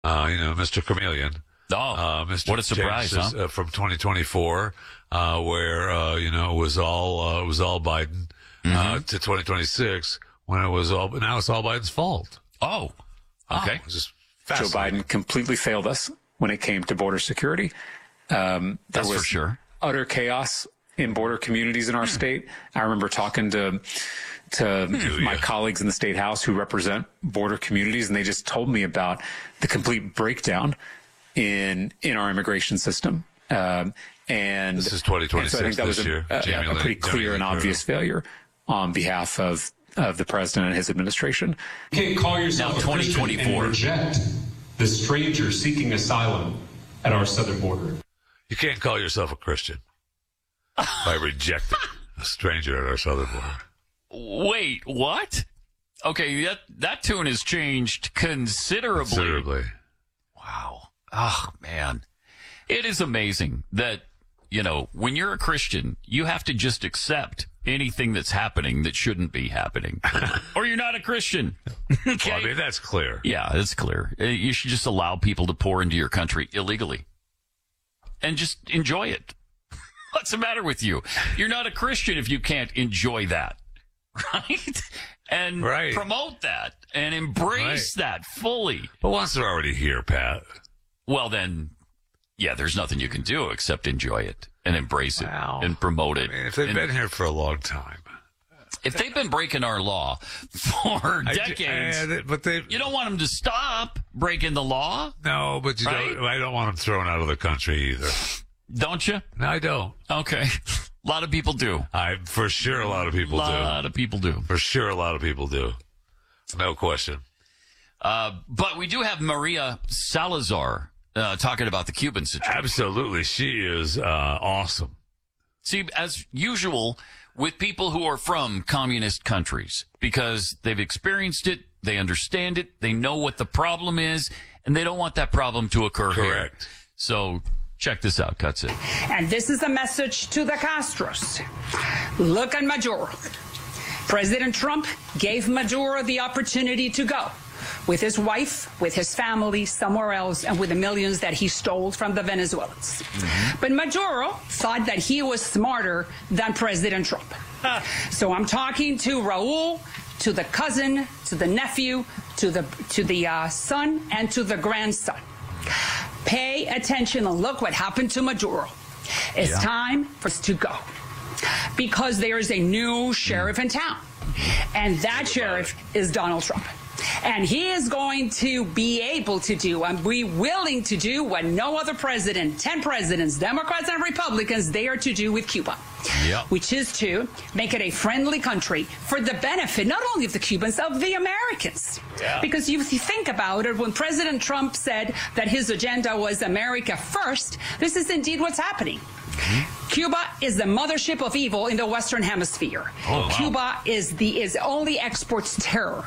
Mr. Chameleon. Mr. What a surprise, huh? From 2024, where, it was all Biden, to 2026 when now it's all Biden's fault. Oh, okay. Just Joe Biden completely failed us when it came to border security. That's for sure. Utter chaos in border communities in our state. I remember talking to my colleagues in the state house who represent border communities, and they just told me about the complete breakdown in our immigration system. And this is 2026. So I think that was a pretty clear and obvious failure on behalf of the president and his administration. You can't call yourself a Christian and reject the stranger seeking asylum at our southern border. You can't call yourself a Christian by rejecting a stranger at our southern border. Wait, what? Okay, that tune has changed considerably. Wow. Oh, man. It is amazing that, when you're a Christian, you have to just accept anything that's happening that shouldn't be happening. Or you're not a Christian. Okay? Well, I mean, that's clear. Yeah, it's clear. You should just allow people to pour into your country illegally. And just enjoy it. What's the matter with you? You're not a Christian if you can't enjoy that. Right? And promote that and embrace that fully. But once they're already here, Pat. Well, then, yeah, there's nothing you can do except enjoy it and embrace it and promote it. I mean, if they've been here for a long time. If they've been breaking our law for decades, you don't want them to stop breaking the law. No, but I don't want them thrown out of the country either. Don't you? No, I don't. Okay. A lot of people do. For sure a lot of people do. A lot of people do. For sure a lot of people do. No question. But we do have Maria Salazar talking about the Cuban situation. Absolutely. She is awesome. See, as usual, with people who are from communist countries, because they've experienced it, they understand it, they know what the problem is, and they don't want that problem to occur here. Correct. So check this out. Cuts it. And this is a message to the Castros. Look at Maduro. President Trump gave Maduro the opportunity to go with his wife, with his family, somewhere else, and with the millions that he stole from the Venezuelans. But Maduro thought that he was smarter than President Trump. So I'm talking to Raul, to the cousin, to the nephew, to the son, and to the grandson. Pay attention and look what happened to Maduro. It's time for us to go. Because there is a new sheriff in town. And that sheriff is Donald Trump. And he is going to be able to do and be willing to do what no other president, 10 presidents, Democrats and Republicans, dare to do with Cuba. Which is to make it a friendly country for the benefit not only of the Cubans, of the Americans. Because you think about it, when President Trump said that his agenda was America first, this is indeed what's happening. Cuba is the mothership of evil in the Western Hemisphere. Cuba only exports terror.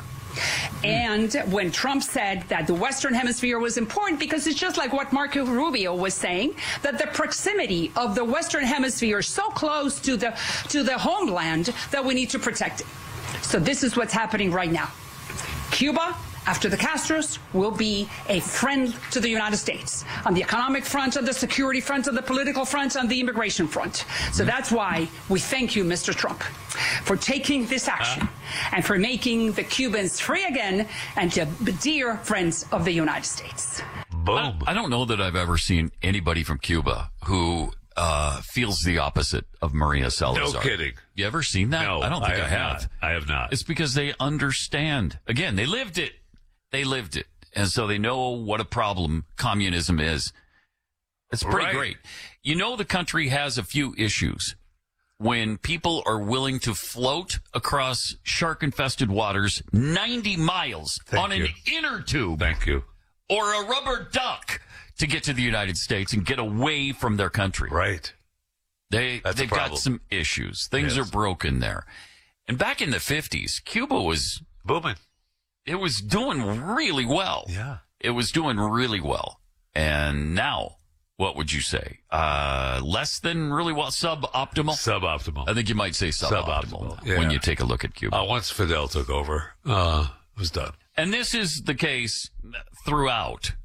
And when Trump said that the Western Hemisphere was important, because it's just like what Marco Rubio was saying, that the proximity of the Western Hemisphere is so close to the homeland that we need to protect it. So this is what's happening right now. Cuba, after the Castros, will be a friend to the United States on the economic front, on the security front, on the political front, on the immigration front. So that's why we thank you, Mr. Trump, for taking this action and for making the Cubans free again and to dear friends of the United States. Boom. I don't know that I've ever seen anybody from Cuba who feels the opposite of Maria Salazar. No kidding. You ever seen that? No, I don't think I have. I have not. It's because they understand. Again, they lived it. They lived it. And so they know what a problem communism is. It's pretty great. The country has a few issues when people are willing to float across shark-infested waters 90 miles on an inner tube. Thank you. Or a rubber duck to get to the United States and get away from their country. Right. They've got some issues. Things are broken there. And back in the 50s, Cuba was booming. It was doing really well. Yeah. It was doing really well. And now, what would you say? Less than really well? Suboptimal? Suboptimal. I think you might say suboptimal when you take a look at Cuba. Once Fidel took over, it was done. And this is the case throughout.